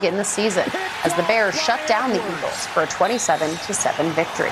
in the season as the Bears shut down the Eagles for a 27-7 victory.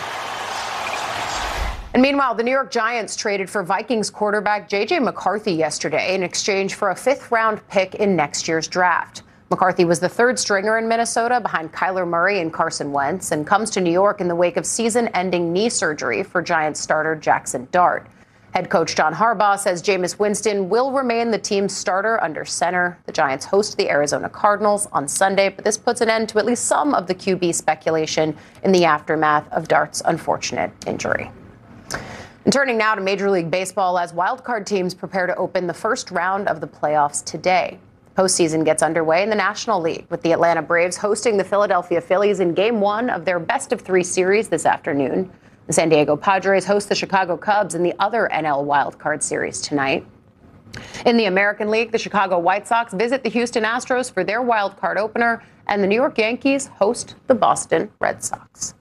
And meanwhile, the New York Giants traded for Vikings quarterback J.J. McCarthy yesterday in exchange for a fifth-round pick in next year's draft. McCarthy was the third stringer in Minnesota behind Kyler Murray and Carson Wentz and comes to New York in the wake of season-ending knee surgery for Giants starter Jackson Dart. Head coach John Harbaugh says Jameis Winston will remain the team's starter under center. The Giants host the Arizona Cardinals on Sunday, but this puts an end to at least some of the QB speculation in the aftermath of Dart's unfortunate injury. And turning now to Major League Baseball as wildcard teams prepare to open the first round of the playoffs today. Postseason gets underway in the National League with the Atlanta Braves hosting the Philadelphia Phillies in Game 1 of their best-of-3 series this afternoon. The San Diego Padres host the Chicago Cubs in the other NL wildcard series tonight. In the American League, the Chicago White Sox visit the Houston Astros for their wildcard opener, and the New York Yankees host the Boston Red Sox.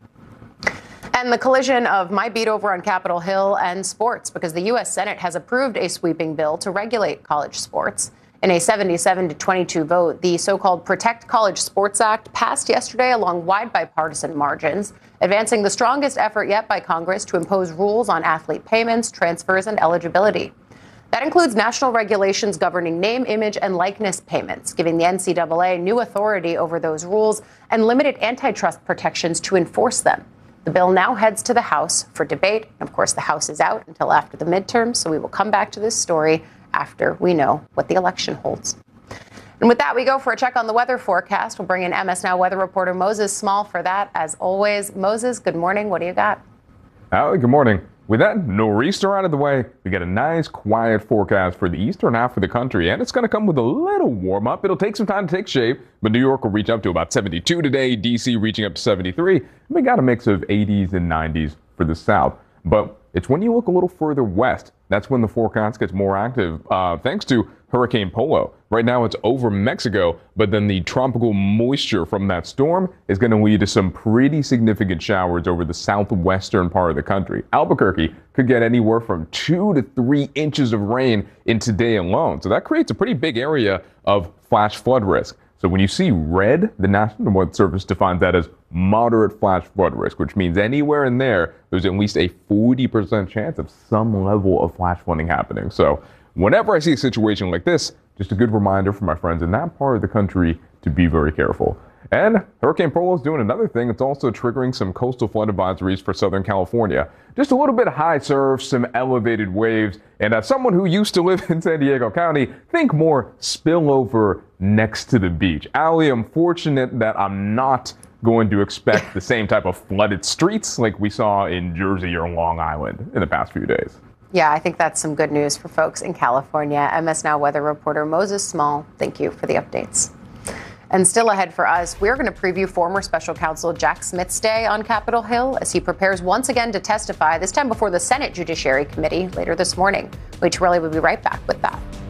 And the collision of my beat over on Capitol Hill and sports, because the U.S. Senate has approved a sweeping bill to regulate college sports. In a 77-22 vote, the so-called Protect College Sports Act passed yesterday along wide bipartisan margins, advancing the strongest effort yet by Congress to impose rules on athlete payments, transfers, and eligibility. That includes national regulations governing name, image, and likeness payments, giving the NCAA new authority over those rules and limited antitrust protections to enforce them. The bill now heads to the House for debate. Of course, the House is out until after the midterms, so we will come back to this story after we know what the election holds. And with that, we go for a check on the weather forecast. We'll bring in MS Now weather reporter Moses Small for that, as always. Moses, good morning. What do you got? Good morning. With that nor'easter out of the way, we get a nice quiet forecast for the eastern half of the country, and it's going to come with a little warm up. It'll take some time to take shape, but New York will reach up to about 72 today, D.C. reaching up to 73. And we got a mix of 80s and 90s for the south. But it's when you look a little further west, that's when the forecast gets more active, thanks to Hurricane Polo. Right now it's over Mexico, but then the tropical moisture from that storm is going to lead to some pretty significant showers over the southwestern part of the country. Albuquerque could get anywhere from 2 to 3 inches of rain in today alone. So that creates a pretty big area of flash flood risk. So when you see red, the National Weather Service defines that as moderate flash flood risk, which means anywhere in there, there's at least a 40% chance of some level of flash flooding happening. So whenever I see a situation like this, just a good reminder for my friends in that part of the country to be very careful. And Hurricane Polo is doing another thing. It's also triggering some coastal flood advisories for Southern California. Just a little bit of high surf, some elevated waves. And as someone who used to live in San Diego County, think more spillover next to the beach. Allie, I'm fortunate that I'm not going to expect the same type of flooded streets like we saw in Jersey or Long Island in the past few days. Yeah, I think that's some good news for folks in California. MS Now weather reporter Moses Small, thank you for the updates. And still ahead for us, we're going to preview former special counsel Jack Smith's day on Capitol Hill as he prepares once again to testify, this time before the Senate Judiciary Committee later this morning. Wait, Torelli will be right back with that.